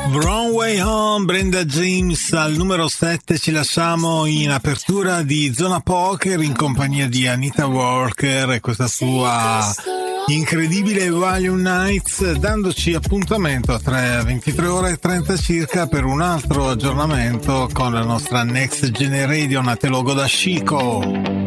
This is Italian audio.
Wrong Way Home, Brenda James al numero 7. Ci lasciamo in apertura di Zona Poker in compagnia di Anita Walker e questa sua incredibile Volume Nights, dandoci appuntamento a 23 ore e 30 circa per un altro aggiornamento con la nostra Next Generation a Telogo da Chico.